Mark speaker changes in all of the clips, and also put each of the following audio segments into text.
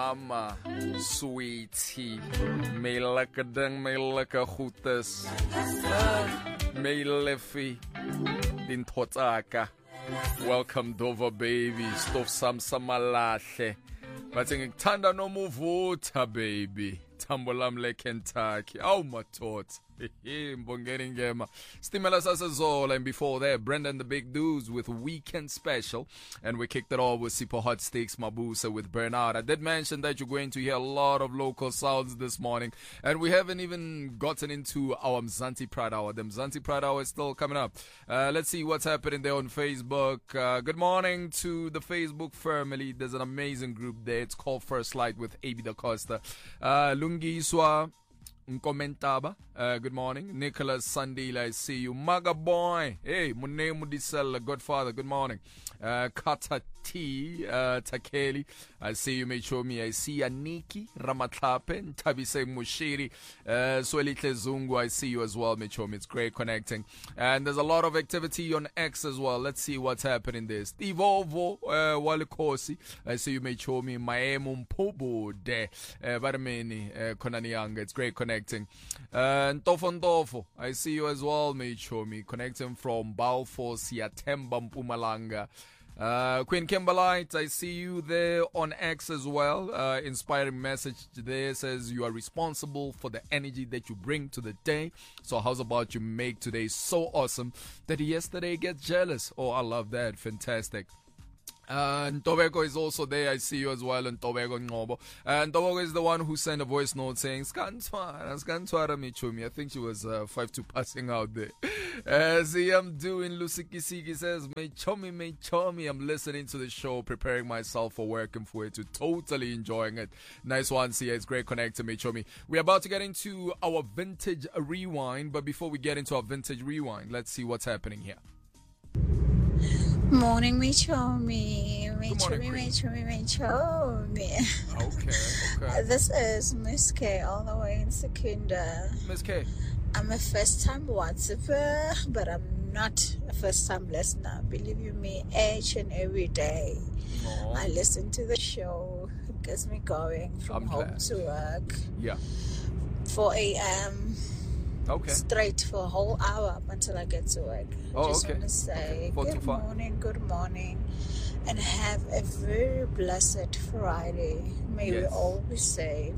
Speaker 1: mama, sweetie, my lekker my lekker goedes, my leffie, din totaka. Welcome Dover baby, stof samalahle. Bathi ngikuthanda noma uvutha baby. Thambo lami le Kentucky. Awu mathotha. Mbongeni ngema. Stimela sasezola, and before that Brendan the Big Dudes with Weekend Special, and we kicked it off with Sipho Hot Sticks Mabusa with Bernard. I did mention that you're going to hear a lot of local sounds this morning, and we haven't even gotten into our Mzansi Pride Hour. The Mzansi Pride Hour is still coming up. Let's see what's happening there on Facebook. Good morning to the Facebook family. There's an amazing group there. It's called First Light with AB Da Costa. Lungiswa Nkomentaba, good morning. Nicholas Sandila, I see you. Maga boy, hey, Munemu Disel, Godfather, good morning. Kata T, Takeli, I see you, Mechomi. I see Aniki, Ramatlape, Tabise Mushiri, Swelite Zungu, I see you as well, Mechomi. It's great connecting. And there's a lot of activity on X as well. Let's see what's happening there. Steve Ovo, Walikosi, I see you, Mechomi. Maemu Mpobo, De, Barameni, Konanianga. It's great connecting. Ntofo, I see you as well, Mechomi. Connecting from Balfour, Siatemba, Mpumalanga. Queen Kimberlite, I see you there on X as well. Inspiring message there says you are responsible for the energy that you bring to the day. So how's about you make today so awesome that yesterday gets jealous? Oh, I love that. Fantastic. And Ntobeko is also there. I see you as well. And Ntobeko Ngobo. And Ntobeko is the one who sent a voice note saying, Skantwara Michumi. I think she was 5-2 passing out there. See, I'm doing Lucy Kisiki says, Mechomi. I'm listening to the show, preparing myself for work and for it to totally enjoying it. Nice one, see. It's great connecting, Mechomi. We're about to get into our vintage rewind. But before we get into our vintage rewind, let's see what's happening here.
Speaker 2: Morning, Mechomi. Okay. This is Miss K, all the way in Secunda.
Speaker 1: Miss K.
Speaker 2: I'm a first-time WhatsApper, but I'm not a first-time listener. Believe you me, each and every day.
Speaker 1: Aww.
Speaker 2: I listen to the show. It gets me going from home to work.
Speaker 1: Yeah.
Speaker 2: 4 a.m.
Speaker 1: Okay.
Speaker 2: Straight for a whole hour up until I get to work. I just want to say good morning, and have a very blessed Friday. May we all be safe.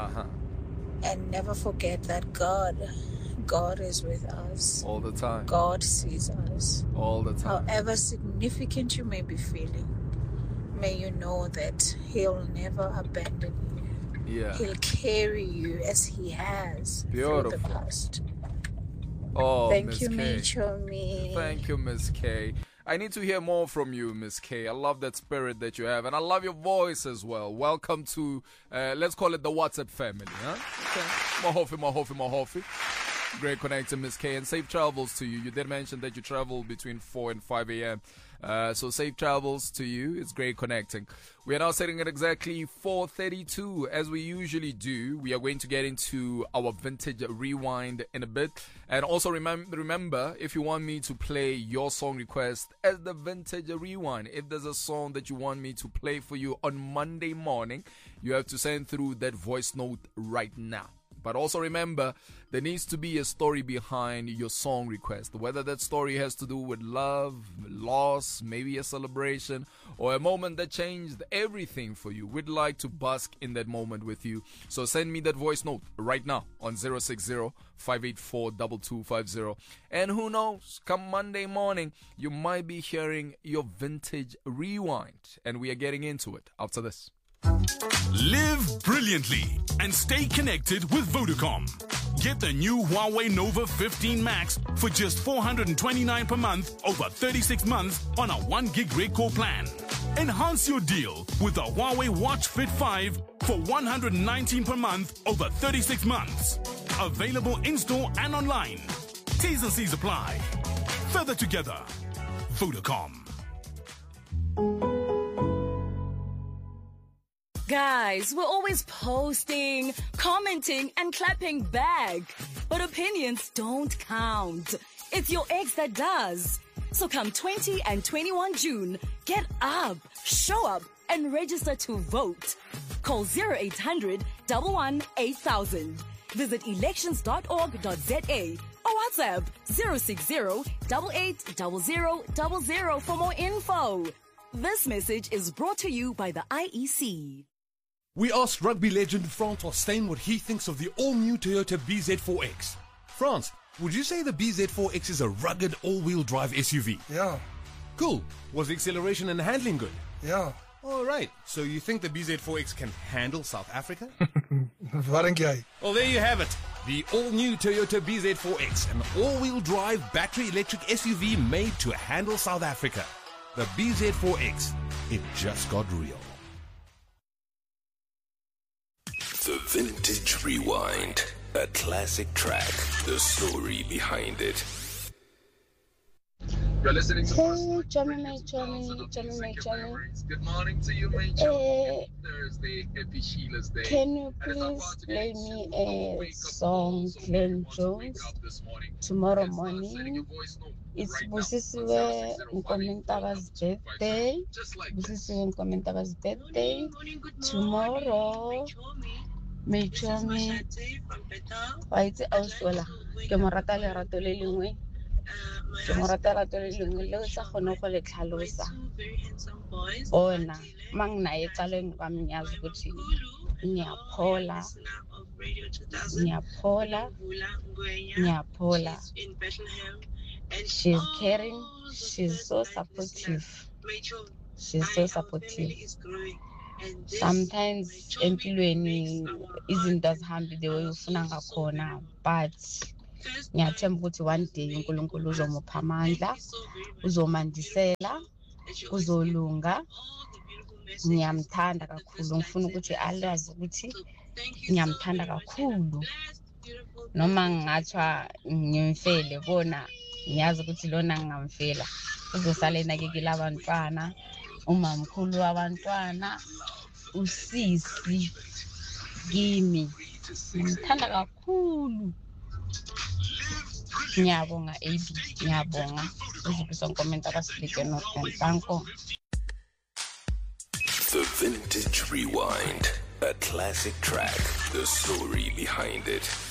Speaker 2: And never forget that God is with us.
Speaker 1: All the time.
Speaker 2: God sees us.
Speaker 1: All the time.
Speaker 2: However significant you may be feeling, may you know that He'll never abandon you.
Speaker 1: Yeah.
Speaker 2: He'll carry you as He has through the past.
Speaker 1: Oh,
Speaker 2: Thank you,
Speaker 1: Miss K.
Speaker 2: Mechomi.
Speaker 1: Thank you, Miss K. I need to hear more from you, Miss K. I love that spirit that you have, and I love your voice as well. Welcome to, let's call it the WhatsApp family, huh? Okay. Mahofi. Great connecting, Miss K, and safe travels to you. You did mention that you travel between 4 and 5 a.m. So safe travels to you. It's great connecting. We are now sitting at exactly 4:32. As we usually do, we are going to get into our vintage rewind in a bit. And also remember, if you want me to play your song request as the vintage rewind, if there's a song that you want me to play for you on Monday morning, you have to send through that voice note right now. But also remember, there needs to be a story behind your song request. Whether that story has to do with love, loss, maybe a celebration, or a moment that changed everything for you. We'd like to bask in that moment with you. So send me that voice note right now on 060-584-2250. And who knows, come Monday morning, you might be hearing your vintage rewind. And we are getting into it after this.
Speaker 3: Live brilliantly and stay connected with Vodacom. Get the new Huawei Nova 15 Max for just $429 per month over 36 months on a 1 gig rate core plan. Enhance your deal with the Huawei Watch Fit 5 for $119 per month over 36 months. Available in-store and online. T's and C's apply. Further together. Vodacom.
Speaker 4: Guys, we're always posting, commenting, and clapping back. But opinions don't count. It's your ex that does. So come 20 and 21 June, get up, show up, and register to vote. Call 0800 11 8000. Visit elections.org.za or WhatsApp 060 880000 for more info. This message is brought to you by the IEC.
Speaker 5: We asked rugby legend Francois Steyn what he thinks of the all-new Toyota BZ4X. France, would you say the BZ4X is a rugged all-wheel drive SUV?
Speaker 6: Yeah.
Speaker 5: Cool. Was the acceleration and handling good?
Speaker 6: Yeah.
Speaker 5: All right. So you think the BZ4X can handle South Africa?
Speaker 6: Wat dink jy?
Speaker 5: Well, there you have it. The all-new Toyota BZ4X, an all-wheel drive battery electric SUV made to handle South Africa. The BZ4X. It just got real.
Speaker 7: The Vintage Rewind. A classic track. The story behind it.
Speaker 1: You're listening to
Speaker 2: Johnny.
Speaker 1: Good morning to you, mate. Thursday, Happy Sheila's Day.
Speaker 2: Can you please play me a song, Glenn Jones? Tomorrow morning, it's Busisiwe Nkomintaga's birthday. Busisiwe Nkomintaga's birthday. Tomorrow, Mechomi, Waitse Auswela. Ke mo rata lerato le lengwe. Ke mo rata lerato le lengwe le sa kgone go le tlhalosa. Bona mang na etsaleng ba mnyazi ukuthi ngiyaphola. She's caring, she's so supportive. Sometimes empilweni izinto azihambi the way ufuna ngakhona, but ngiyathemba ukuthi one day uNkulunkulu uzomupha amandla, uzomandisela, uzolunga. Ngiyamthanda kakhulu, ngifuna ukuthi alazi ukuthi ngiyamthanda kakhulu. Noma ngathwa ngimfele bona ngiyazi ukuthi lona ngingamfela. Uzosala enakekela abantwana, umamkhulu wabantwana, usisi kimi. Ngimthanda kakhulu. Ngiyabonga AB, ngiyabonga. Uzibusa nkomenta kaSilike no Tanko.
Speaker 7: The Vintage Rewind. A classic track. The story behind it.